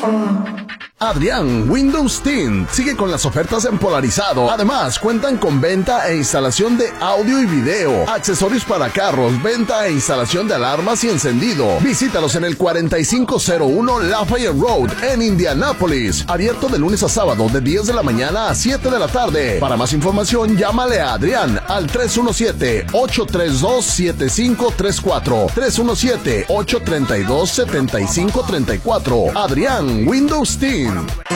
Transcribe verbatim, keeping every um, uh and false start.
Adrián Windows Tint sigue con las ofertas en Polarizado. Además, cuentan con venta e instalación de audio y video, accesorios para carros, venta e instalación de alarmas y encendido. Visítalos en el cuarenta y cinco cero uno Lafayette Road en Indianápolis. Abierto de lunes a sábado de diez de la mañana a siete de la tarde. Para más información, llámale a Adrián al tres uno siete, ocho tres dos, siete cinco tres cuatro. tres uno siete, ocho tres dos, siete cinco tres cuatro. Adrián Windows Tint.